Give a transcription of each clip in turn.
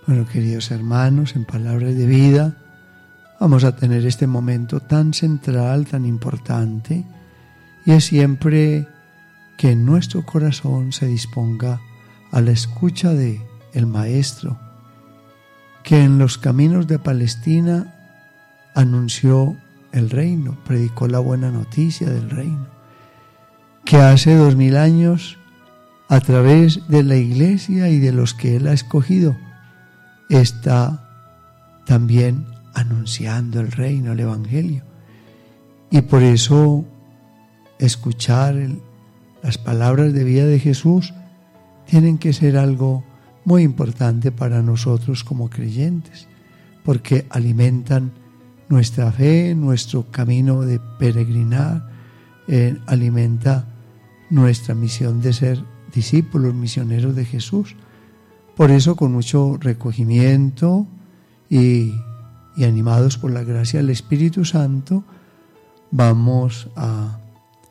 Bueno, queridos hermanos, en Palabras de Vida vamos a tener este momento tan central, tan importante, y es siempre que en nuestro corazón se disponga a la escucha de el Maestro, que en los caminos de Palestina anunció el reino, predicó la buena noticia del reino, que hace 2000 años, a través de la Iglesia y de los que Él ha escogido, está también anunciando el reino, el Evangelio. Y por eso escuchar las palabras de vida de Jesús tienen que ser algo muy importante para nosotros como creyentes, porque alimentan nuestra fe, nuestro camino de peregrinar, alimenta nuestra misión de ser discípulos, misioneros de Jesús. Por eso, con mucho recogimiento y animados por la gracia del Espíritu Santo, vamos a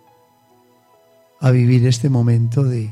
vivir este momento de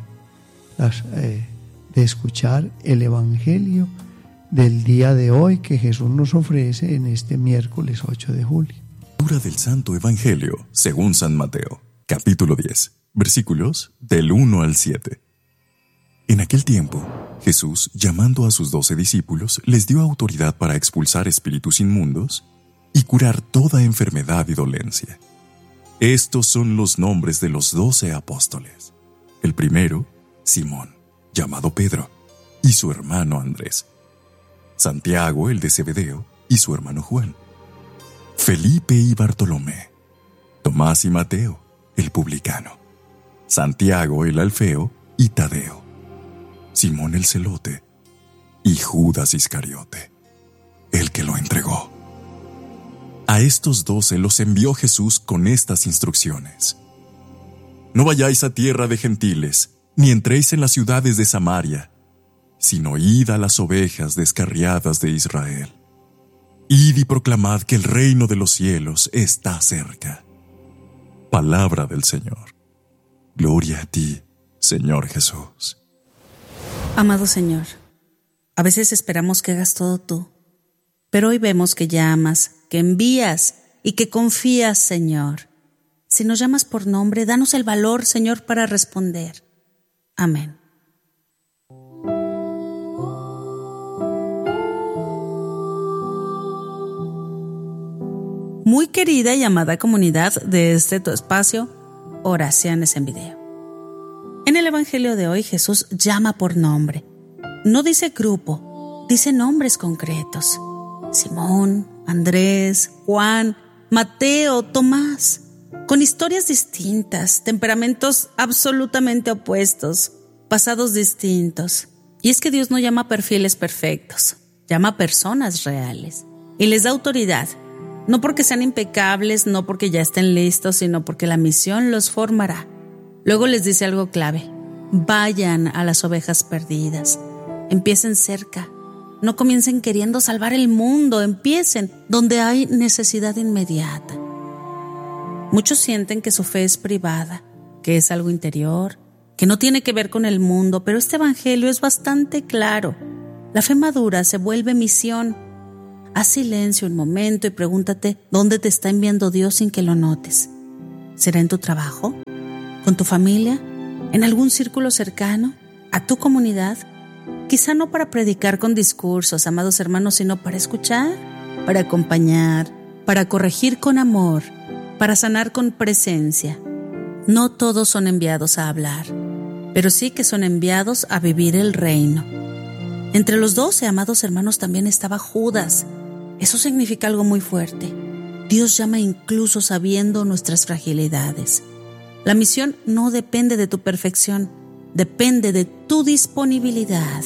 escuchar el Evangelio del día de hoy que Jesús nos ofrece en este miércoles 8 de julio. Lectura del Santo Evangelio según San Mateo, capítulo 10, versículos del 1 al 7. En aquel tiempo, Jesús, llamando a sus 12 discípulos, les dio autoridad para expulsar espíritus inmundos y curar toda enfermedad y dolencia. Estos son los nombres de los 12 apóstoles. El primero, Simón, llamado Pedro, y su hermano Andrés. Santiago, el de Zebedeo, y su hermano Juan. Felipe y Bartolomé. Tomás y Mateo, el publicano. Santiago, el alfeo, y Tadeo. Simón el celote, y Judas Iscariote, el que lo entregó. A estos 12 los envió Jesús con estas instrucciones: No vayáis a tierra de gentiles, ni entréis en las ciudades de Samaria, sino id a las ovejas descarriadas de Israel. Id y proclamad que el reino de los cielos está cerca. Palabra del Señor. Gloria a ti, Señor Jesús. Amado Señor, a veces esperamos que hagas todo tú, pero hoy vemos que llamas, que envías y que confías, Señor. Si nos llamas por nombre, danos el valor, Señor, para responder. Amén. Muy querida y amada comunidad de tu espacio, Oraciones en Video. En el Evangelio de hoy, Jesús llama por nombre. No dice grupo, dice nombres concretos. Simón, Andrés, Juan, Mateo, Tomás, con historias distintas, temperamentos absolutamente opuestos, pasados distintos. Y es que Dios no llama perfiles perfectos, llama personas reales. Y les da autoridad, no porque sean impecables, no porque ya estén listos, sino porque la misión los formará. Luego les dice algo clave: vayan a las ovejas perdidas, empiecen cerca, no comiencen queriendo salvar el mundo, empiecen donde hay necesidad inmediata. Muchos sienten que su fe es privada, que es algo interior, que no tiene que ver con el mundo, pero este evangelio es bastante claro. La fe madura se vuelve misión. Haz silencio un momento y pregúntate dónde te está enviando Dios sin que lo notes. ¿Será en tu trabajo? ¿Con tu familia? ¿En algún círculo cercano? ¿A tu comunidad? Quizá no para predicar con discursos, amados hermanos, sino para escuchar, para acompañar, para corregir con amor, para sanar con presencia. No todos son enviados a hablar, pero sí que son enviados a vivir el reino. Entre los 12, amados hermanos, también estaba Judas. Eso significa algo muy fuerte. Dios llama incluso sabiendo nuestras fragilidades. La misión no depende de tu perfección, depende de tu disponibilidad.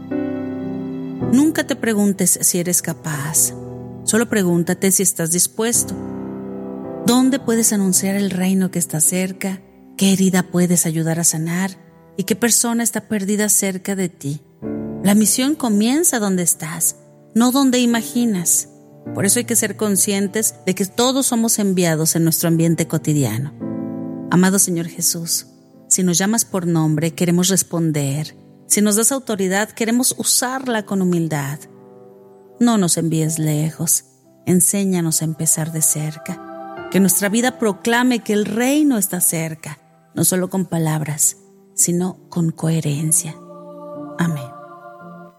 Nunca te preguntes si eres capaz, solo pregúntate si estás dispuesto. ¿Dónde puedes anunciar el reino que está cerca? ¿Qué herida puedes ayudar a sanar? ¿Y qué persona está perdida cerca de ti? La misión comienza donde estás, no donde imaginas. Por eso hay que ser conscientes de que todos somos enviados en nuestro ambiente cotidiano. Amado Señor Jesús, si nos llamas por nombre, queremos responder. Si nos das autoridad, queremos usarla con humildad. no nos envíes lejos. Enséñanos a empezar de cerca. Que nuestra vida proclame que el reino está cerca, no solo con palabras, sino con coherencia. Amén.